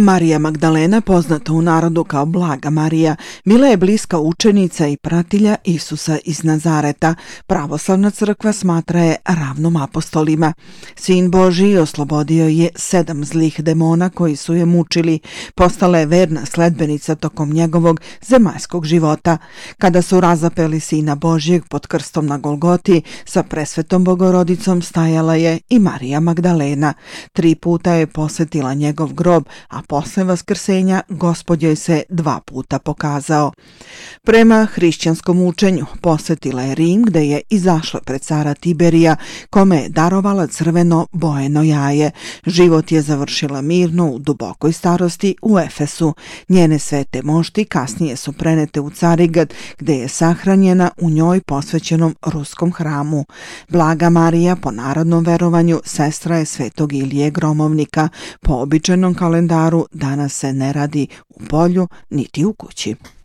Marija Magdalena, poznata u narodu kao Blaga Marija, bila je bliska učenica i pratilja Isusa iz Nazareta. Pravoslavna crkva smatra je ravnom apostolima. Sin Božji oslobodio je 7 zlih demona koji su je mučili. Postala je verna sledbenica tokom njegovog zemaljskog života. Kada su razapeli Sina Božjeg pod krstom na Golgoti, sa presvetom Bogorodicom stajala je i Marija Magdalena. 3 puta je posjetila njegov grob, a posle vaskrsenja Gospod joj se 2 puta pokazao. Prema hrišćanskom učenju posjetila je Rim, gde je izašla pred cara Tiberija, kome je darovala crveno bojeno jaje. Život je završila mirno u dubokoj starosti u Efesu. Njene svete mošti kasnije su prenete u Carigrad, gde je sahranjena u njoj posvećenom ruskom hramu. Blaga Marija, po narodnom verovanju, sestra je svetog Ilije Gromovnika. Po običajnom kalendaru danas se ne radi u polju niti u kući.